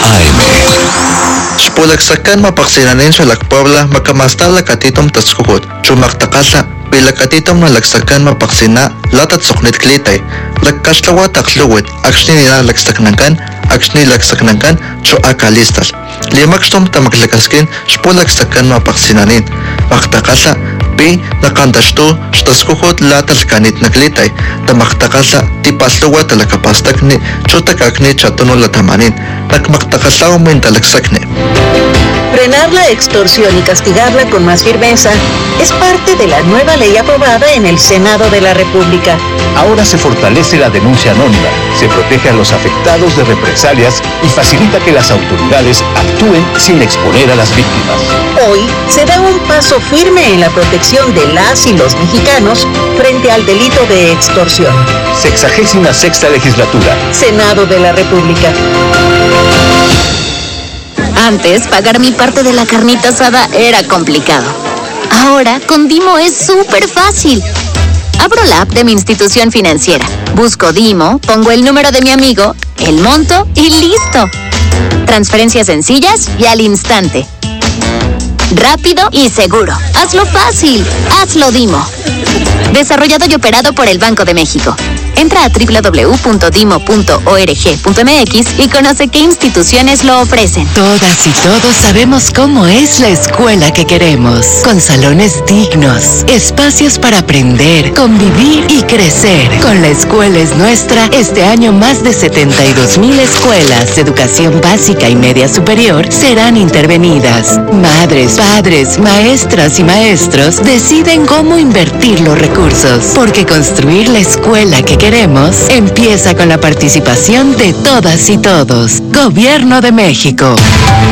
AM. Spulaksakan mapaksinanin sa Lakpuebla makamastala katitom taskuhot. Chumaktakasa pilakatitom na lagsakan mapaksina latat suknit klitay. Lagkaslawa takluwit aksni nila lagsaknangkan aksni lagsaknangkan cho akalistas. Limakstom tamaglakaskin spulaksakan mapaksinanin. Maktakasa pi nakandashto taskuhot latal kanit naglitay. Tamaktakasa tipasluwa talakapastak ni chotakakni chatono latamanin. Nakmaktakasa talagsak ni. Frenar la extorsión y castigarla con más firmeza es parte de la nueva ley aprobada en el Senado de la República. Ahora se fortalece la denuncia anónima, se protege a los afectados de represalias y facilita que las autoridades actúen sin exponer a las víctimas. Hoy se da un paso firme en la protección de las y los mexicanos frente al delito de extorsión. 66ª legislatura. Senado de la República. Antes, pagar mi parte de la carnita asada era complicado. Ahora, con Dimo es súper fácil. Abro la app de mi institución financiera, busco Dimo, pongo el número de mi amigo, el monto y ¡listo! Transferencias sencillas y al instante. Rápido y seguro. Hazlo fácil. Hazlo Dimo. Desarrollado y operado por el Banco de México. Entra a www.dimo.org.mx y conoce qué instituciones lo ofrecen. Todas y todos sabemos cómo es la escuela que queremos. Con salones dignos, espacios para aprender, convivir y crecer. Con La Escuela es Nuestra, este año más de 72,000 escuelas de educación básica y media superior serán intervenidas. Madres, padres, maestras y maestros deciden cómo invertir los recursos, porque construir la escuela que queremos empieza con la participación de todas y todos. Gobierno de México.